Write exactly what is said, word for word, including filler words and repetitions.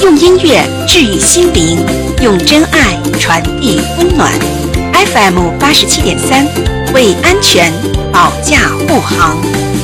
用音乐治愈心灵，用真爱传递温暖。F M 八十七点三，为安全保驾护航。